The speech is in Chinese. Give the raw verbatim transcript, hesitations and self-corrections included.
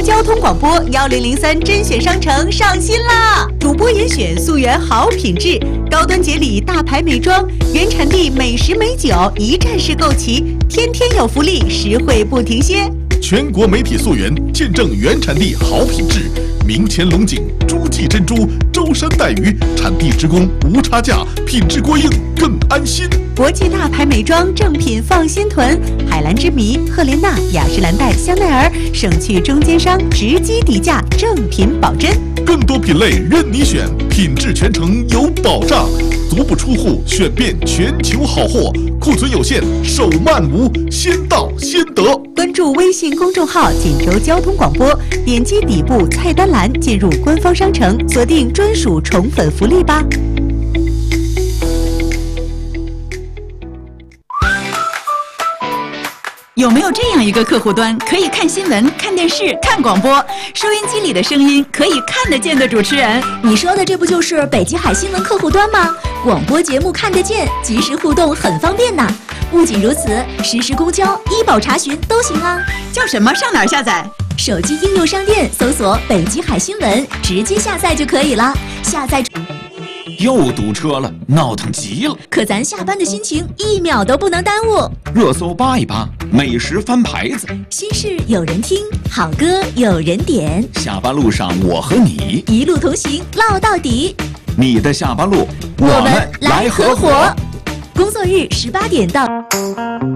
交通广播幺零零三甄选商城上新啦！主播严选溯源好品质，高端节礼大牌美妆，原产地美食美酒一站式购齐，天天有福利，实惠不停歇。 全国媒体溯源，见证原产地好品质。明前龙井、诸暨珍珠、舟山带鱼，产地直供，无差价，品质过硬，更安心。 国际大牌美妆正品放心囤，海蓝之谜、赫莲娜、雅诗兰黛、香奈儿，省去中间商，直击底价，正品保真。 更多品类任你选，品质全程有保障。足不出户，选遍全球好货，库存有限，手慢无，先到先得。 关注微信公众号锦州交通广播，点击底部菜单栏进入官方商城，锁定专属宠粉福利吧。 有没有这样一个客户端，可以看新闻、看电视、看广播，收音机里的声音可以看得见的主持人？ 你说的这不就是北极海新闻客户端吗？广播节目看得见，即时互动很方便呢。不仅如此，实时公交、医保查询都行啊。 叫什么？上哪儿下载？ 手机应用商店搜索北极海新闻，直接下载就可以了。下载又堵车了，闹腾极了。 可咱下班的心情一秒都不能耽误。 热搜扒一扒，美食翻牌子， 心事有人听，好歌有人点。 下班路上我和你一路同行，唠到底。 你的下班路， 我们来合伙。工作日十八点到。